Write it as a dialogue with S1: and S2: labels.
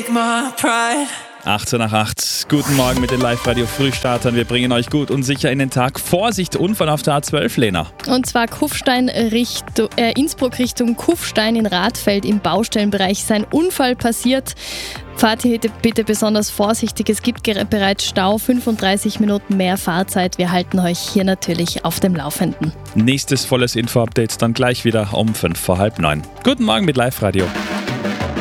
S1: take my pride.
S2: 18 nach 8. Guten Morgen mit den Live-Radio-Frühstartern. Wir bringen euch gut und sicher in den Tag. Vorsicht, Unfall auf der A12, Lena.
S3: Und zwar Innsbruck Richtung Kufstein in Radfeld im Baustellenbereich ist ein Unfall passiert. Fahrt hier bitte besonders vorsichtig. Es gibt bereits Stau, 35 Minuten mehr Fahrzeit. Wir halten euch hier natürlich auf dem Laufenden.
S2: Nächstes volles Info-Update dann gleich wieder um 8:05. Guten Morgen mit Live-Radio.